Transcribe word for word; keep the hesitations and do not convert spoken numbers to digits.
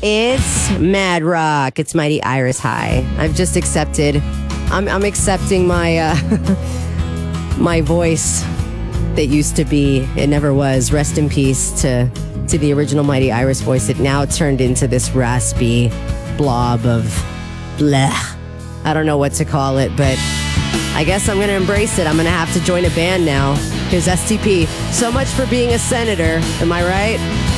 It's Mad Rock. It's Mighty Iris High. I've just accepted. I'm, I'm accepting my uh, my voice that used to be. It never was. Rest in peace to to the original Mighty Iris voice. It now turned into this raspy blob of bleh. I don't know what to call it, but I guess I'm going to embrace it. I'm going to have to join a band now. Here's S T P. So much for being a senator. Am I right?